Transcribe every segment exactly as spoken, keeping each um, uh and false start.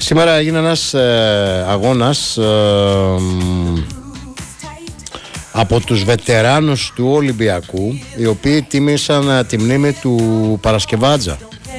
Σήμερα έγινε ένας ε, αγώνας ε, από τους βετεράνους του Ολυμπιακού, οι οποίοι τίμησαν ε, τη μνήμη του Παρασκευάτζα.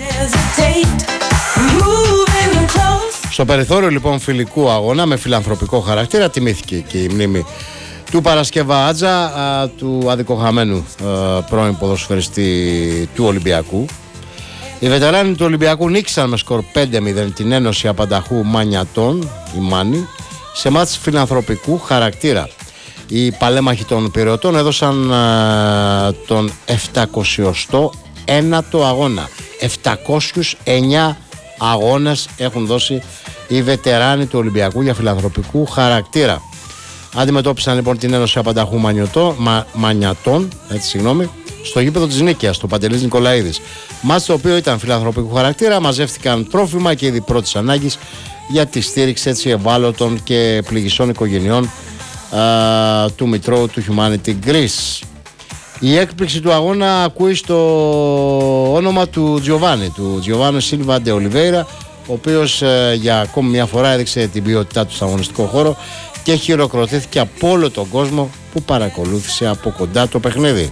Στο περιθώριο λοιπόν φιλικού αγώνα με φιλανθρωπικό χαρακτήρα τιμήθηκε και η μνήμη του Παρασκευάτζα, ε, του αδικοχαμένου ε, πρώην ποδοσφαιριστή του Ολυμπιακού. Οι βετεράνοι του Ολυμπιακού νίκησαν με σκορ πέντε μηδέν την Ένωση Απανταχού Μανιατών, η Μάνη, σε μάτς φιλανθρωπικού χαρακτήρα. Οι παλέμαχοι των Πειραιωτών έδωσαν α, τον επτακόσιο ένατο αγώνα. επτακόσιους εννιά αγώνες έχουν δώσει οι βετεράνοι του Ολυμπιακού για φιλανθρωπικού χαρακτήρα. Αντιμετώπισαν λοιπόν την Ένωση Απανταχού Μανιωτών, Μα, Μανιατών, έτσι, συγγνώμη, στο γήπεδο της Νίκαιας, το Παντελής Νικολαίδης. Μάτς το οποίο ήταν φιλανθρωπικού χαρακτήρα, μαζεύτηκαν τρόφιμα και είδη πρώτης ανάγκης για τη στήριξη έτσι ευάλωτων και πληγισών οικογενειών α, του Μητρώου του Humanity Greece. Η έκπληξη του αγώνα ακούει στο όνομα του Τζιοβάνι, του Τζιοβάνι Σίλβα Ντε Ολιβέιρα, ο οποίος ε, για ακόμη μια φορά έδειξε την ποιότητά του στον αγωνιστικό χώρο και χειροκροτήθηκε από όλο τον κόσμο που παρακολούθησε από κοντά το παιχνίδι.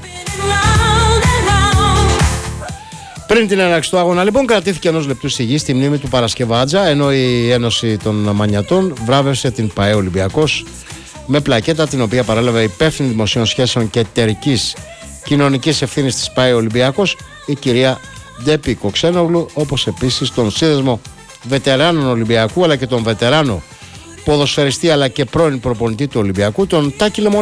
Πριν την έναρξη του αγώνα, λοιπόν, κρατήθηκε ενός λεπτού σιγή στη μνήμη του Παρασκευάτζα, ενώ η Ένωση των Μανιατών βράβευσε την ΠΑΕ Ολυμπιακός με πλακέτα, την οποία παρέλαβε υπεύθυνη δημοσίων σχέσεων και εταιρικής κοινωνικής ευθύνης της ΠΑΕ Ολυμπιακός, η κυρία Ντέπη Κοξένογλου, όπως επίσης τον Σύνδεσμο Βετεράνων Ολυμπιακού, αλλά και τον βετεράνο ποδοσφαιριστή αλλά και πρώην προπονητή του Ολυμπιακού, τον Τάκη Λεμονά.